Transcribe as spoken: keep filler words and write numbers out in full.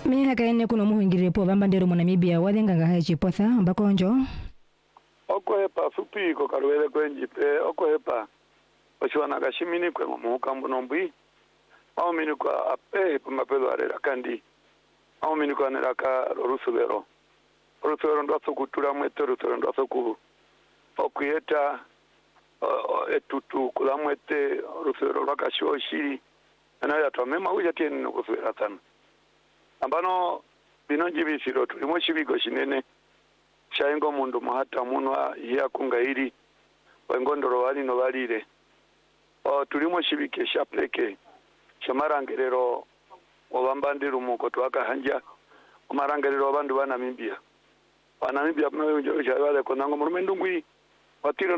Mihaka ene kuno muhingire po vambandero mu Namibia wadenga nga chipotha ambako njo okohepa fupi ko karwele kwenjipe okohepa ochiwana gashimini kwe mu kambo nombwi au mini kwa ape pamapelo arera kandi au mini kwa neraka rusubero rusubero ndaso kutura mwete rusubero ndaso ku okuyeta etutu kula mwete rusubero rakashoshiri ana ya twamema uja tieni no kusubira sana ambano binonji bisiro tulimo shibigo shinene shaingo mundu muhata munwa ya kungairi wengondoro wali no balire o tulimo shibike shapleke shamarangerero obambandiru muko twaka hanja omarangerero abandu bana Namibia bana Namibia mwe njo wale konango murumendungwi watiro